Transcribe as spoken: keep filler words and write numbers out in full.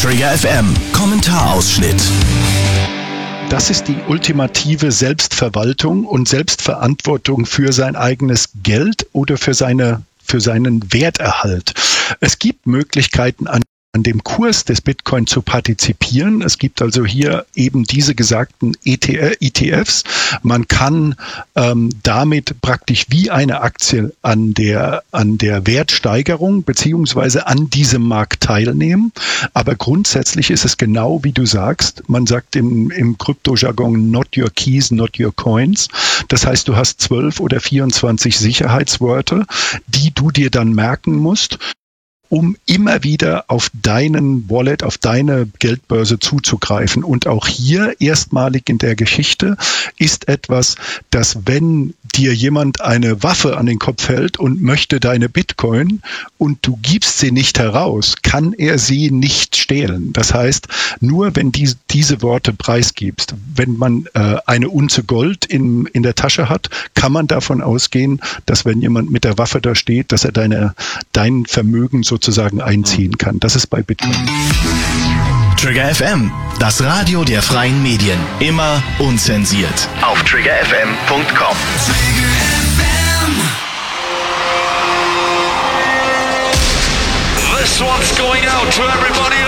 Trigger F M Kommentarausschnitt. Das ist die ultimative Selbstverwaltung und Selbstverantwortung für sein eigenes Geld oder für seine, für seinen Werterhalt. Es gibt Möglichkeiten, an an dem Kurs des Bitcoin zu partizipieren. Es gibt also hier eben diese gesagten E T Fs. Man kann ähm, damit praktisch wie eine Aktie an der, an der Wertsteigerung beziehungsweise an diesem Markt teilnehmen. Aber grundsätzlich ist es genau wie du sagst. Man sagt im, im Kryptojargon not your keys, not your coins. Das heißt, du hast zwölf oder vierundzwanzig Sicherheitswörter, die du dir dann merken musst, um immer wieder auf deinen Wallet, auf deine Geldbörse zuzugreifen. Und auch hier erstmalig in der Geschichte ist etwas, dass wenn dir jemand eine Waffe an den Kopf hält und möchte deine Bitcoin und du gibst sie nicht heraus, kann er sie nicht stehlen. Das heißt, nur wenn die, diese Worte preisgibst, wenn man äh, eine Unze Gold in, in der Tasche hat, kann man davon ausgehen, dass wenn jemand mit der Waffe da steht, dass er deine, dein Vermögen sozusagen einziehen kann. Das ist bei Bitcoin. Trigger F M, das Radio der freien Medien. Immer unzensiert. Auf trigger f m punkt com. This one's going out to everybody.